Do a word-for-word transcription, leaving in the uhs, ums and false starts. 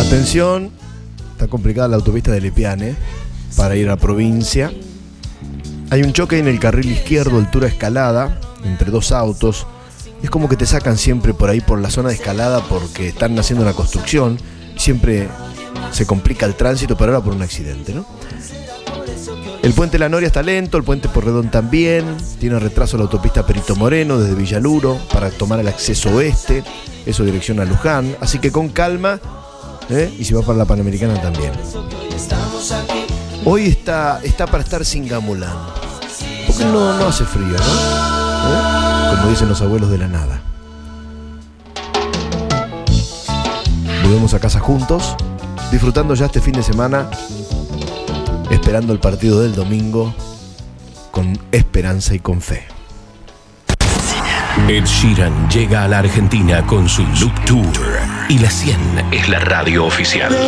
Atención, está complicada la autopista de Lepiane para ir a provincia. Hay un choque en el carril izquierdo, altura Escalada, entre dos autos. Es como que te sacan siempre por ahí, por la zona de Escalada, porque están haciendo una construcción. Siempre se complica el tránsito, pero ahora por un accidente, ¿no? El puente La Noria está lento, el puente Porredón también. Tiene retraso la autopista Perito Moreno desde Villaluro para tomar el acceso oeste, eso dirección a Luján. Así que con calma, ¿eh? Y si va para la Panamericana también. Hoy está, está para estar sin gamulán, porque no, no hace frío, ¿no? ¿Eh? Como dicen los abuelos de la nada. Volvemos a casa juntos, disfrutando ya este fin de semana, esperando el partido del domingo con esperanza y con fe. Ed Sheeran llega a la Argentina con su Loop Tour y la cien es la radio oficial.